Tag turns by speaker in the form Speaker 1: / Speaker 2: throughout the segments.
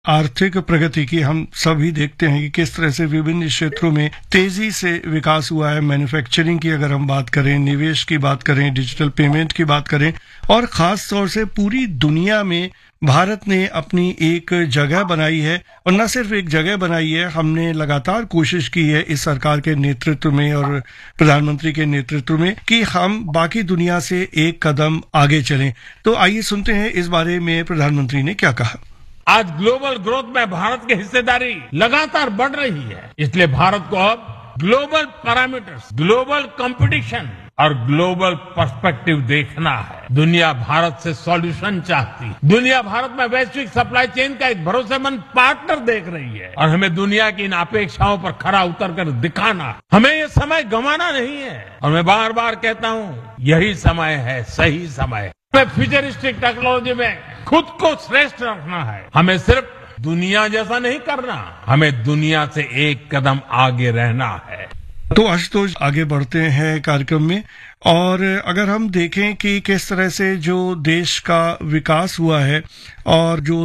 Speaker 1: आर्थिक प्रगति की हम सभी देखते हैं कि किस तरह से विभिन्न क्षेत्रों में तेजी से विकास हुआ है। मैन्युफैक्चरिंग की अगर हम बात करें, निवेश की बात करें, डिजिटल पेमेंट की बात करें, और खास तौर से पूरी दुनिया में भारत ने अपनी एक जगह बनाई है। और न सिर्फ एक जगह बनाई है, हमने लगातार कोशिश की है इस सरकार के नेतृत्व में और प्रधानमंत्री के नेतृत्व में कि हम बाकी दुनिया से एक कदम आगे चलें। तो आइए सुनते हैं इस बारे में प्रधानमंत्री ने क्या कहा।
Speaker 2: आज ग्लोबल ग्रोथ में भारत की हिस्सेदारी लगातार बढ़ रही है, इसलिए भारत को अब ग्लोबल पैरामीटर्स, ग्लोबल कंपटीशन और ग्लोबल पर्सपेक्टिव देखना है। दुनिया भारत से सॉल्यूशन चाहती है। दुनिया भारत में वैश्विक सप्लाई चेन का एक भरोसेमंद पार्टनर देख रही है और हमें दुनिया की इन अपेक्षाओं पर खरा उतर कर दिखाना है। हमें ये समय गंवाना नहीं है और मैं बार बार कहता हूँ, यही समय है, सही समय है। हमें फ्यूचरिस्टिक टेक्नोलॉजी में खुद को श्रेष्ठ रखना है। हमें सिर्फ दुनिया जैसा नहीं करना, हमें दुनिया से एक कदम आगे रहना है।
Speaker 1: तो आशुतोष, आगे बढ़ते हैं कार्यक्रम में। और अगर हम देखें कि किस तरह से जो देश का विकास हुआ है और जो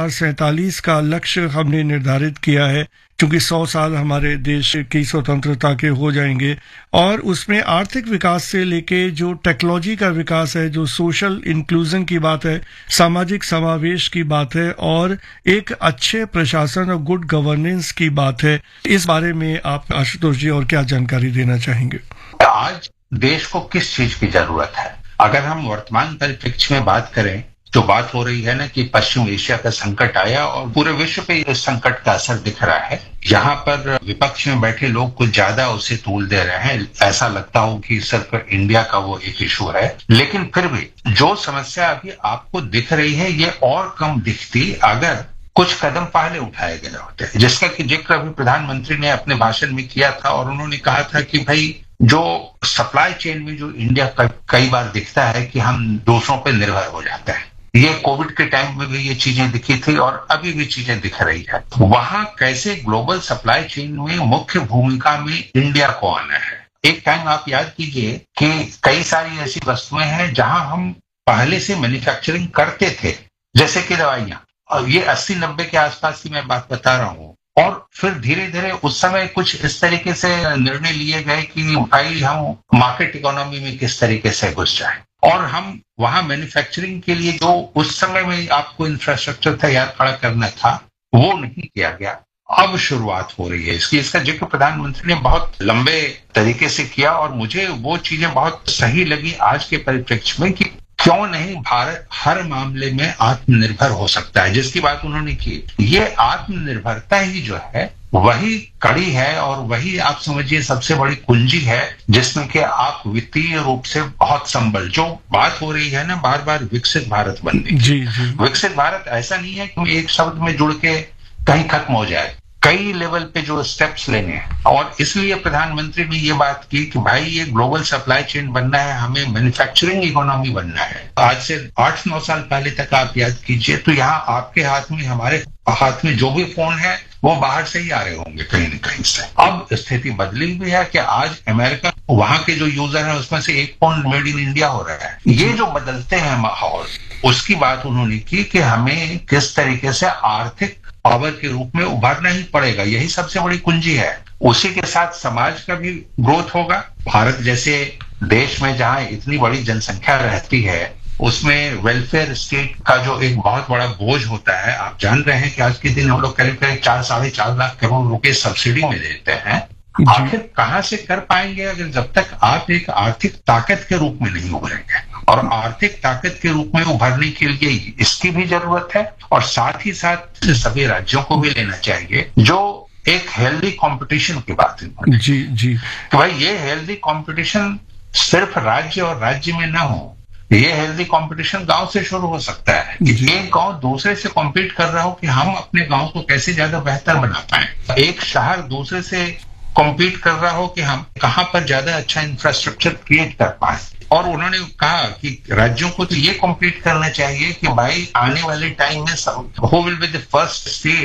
Speaker 1: 2047 का लक्ष्य हमने निर्धारित किया है, क्योंकि 100 साल हमारे देश की स्वतंत्रता के हो जाएंगे, और उसमें आर्थिक विकास से लेके जो टेक्नोलॉजी का विकास है, जो सोशल इंक्लूजन की बात है, सामाजिक समावेश की बात है, और एक अच्छे प्रशासन और गुड गवर्नेंस की बात है, इस बारे में आप आशुतोष जी और क्या जानकारी देना चाहेंगे?
Speaker 3: आज देश को किस चीज की जरूरत है? अगर हम वर्तमान परिप्रेक्ष्य में बात करें, जो बात हो रही है ना कि पश्चिम एशिया का संकट आया और पूरे विश्व पे इस संकट का असर दिख रहा है। यहाँ पर विपक्ष में बैठे लोग कुछ ज्यादा उसे तूल दे रहे हैं, ऐसा लगता हो कि सिर्फ इंडिया का वो एक इशू है। लेकिन फिर भी जो समस्या अभी आपको दिख रही है, ये और कम दिखती अगर कुछ कदम पहले उठाए गए होते, जिसका कि जिक्र अभी प्रधानमंत्री ने अपने भाषण में किया था। और उन्होंने कहा था कि भाई, जो सप्लाई चेन में जो इंडिया कई बार दिखता है कि हम दूसरों पर निर्भर हो जाते हैं, ये कोविड के टाइम में भी ये चीजें दिखी थी और अभी भी चीजें दिख रही है। वहां कैसे ग्लोबल सप्लाई चेन में मुख्य भूमिका में इंडिया को आना है। एक टाइम आप याद कीजिए कि कई सारी ऐसी वस्तुएं हैं जहां हम पहले से मैन्युफैक्चरिंग करते थे, जैसे कि दवाइयां, और ये 80-90 के आसपास की मैं बात बता रहा हूँ। और फिर धीरे धीरे उस समय कुछ इस तरीके से निर्णय लिए गए कि भाई हम मार्केट इकोनॉमी में किस तरीके से घुस जाएं, और हम वहां मैन्युफैक्चरिंग के लिए जो उस समय में आपको इंफ्रास्ट्रक्चर तैयार खड़ा करना था, वो नहीं किया गया। अब शुरुआत हो रही है इसकी। इसका जिक्र प्रधानमंत्री ने बहुत लंबे तरीके से किया और मुझे वो चीजें बहुत सही लगी आज के परिप्रेक्ष्य में कि क्यों नहीं भारत हर मामले में आत्मनिर्भर हो सकता है, जिसकी बात उन्होंने की। ये आत्मनिर्भरता ही जो है वही कड़ी है और वही आप समझिए सबसे बड़ी कुंजी है, जिसमें कि आप वित्तीय रूप से बहुत संबल, जो बात हो रही है ना बार बार विकसित भारत बनने की। विकसित भारत ऐसा नहीं है कि एक शब्द में जुड़ के कहीं खत्म हो जाए, कई लेवल पे जो स्टेप्स लेने हैं। और इसलिए प्रधानमंत्री ने ये बात की कि भाई, ये ग्लोबल सप्लाई चेन बनना है, हमें मैन्युफैक्चरिंग इकोनॉमी बनना है। आज से 8-9 साल पहले तक आप याद कीजिए तो यहाँ आपके हाथ में, हमारे हाथ में जो भी फोन है वो बाहर से ही आ रहे होंगे कहीं न कहीं से। अब स्थिति बदली हुई है कि आज अमेरिका, वहां के जो यूजर है उसमें से एक फोन मेड इन इंडिया हो रहा है। ये जो बदलते हैं माहौल, उसकी बात उन्होंने की कि हमें किस तरीके से आर्थिक पावर के रूप में उभरना ही पड़ेगा, यही सबसे बड़ी कुंजी है। उसी के साथ समाज का भी ग्रोथ होगा। भारत जैसे देश में जहां इतनी बड़ी जनसंख्या रहती है, उसमें वेलफेयर स्टेट का जो एक बहुत बड़ा बोझ होता है। आप जान रहे हैं कि आज के दिन हम लोग करीब 4-4.5 लाख करोड़ रुपए सब्सिडी में देते हैं। आखिर कहां से कर पाएंगे अगर जब तक आप एक आर्थिक ताकत के रूप में नहीं उभरेंगे। और आर्थिक ताकत के रूप में उभरने के लिए इसकी भी जरूरत है, और साथ ही साथ सभी राज्यों को भी लेना चाहिए, जो एक हेल्दी कंपटीशन की बात है।
Speaker 1: जी
Speaker 3: तो भाई, ये हेल्दी कंपटीशन सिर्फ राज्य और राज्य में ना हो, ये हेल्दी कंपटीशन गांव से शुरू हो सकता है कि एक गांव दूसरे से कॉम्पीट कर रहा हो कि हम अपने गांव को कैसे ज्यादा बेहतर बना पाए। एक शहर दूसरे से कॉम्पीट कर रहा हो कि हम कहां पर ज्यादा अच्छा इंफ्रास्ट्रक्चर क्रिएट कर पाए। और उन्होंने कहा कि राज्यों को तो ये कॉम्पीट करना चाहिए कि भाई, आने वाले टाइम में who will be the first state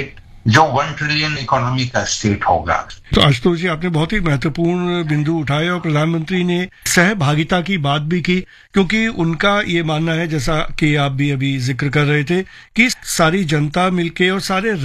Speaker 3: जो 1 ट्रिलियन इकोनॉमी का स्टेट होगा।
Speaker 1: तो आशुतोष जी, आपने बहुत ही महत्वपूर्ण बिंदु उठाए और प्रधानमंत्री ने सहभागिता की बात भी की, क्योंकि उनका ये मानना है, जैसा कि आप भी अभी जिक्र कर रहे थे, कि सारी जनता मिलके और सारे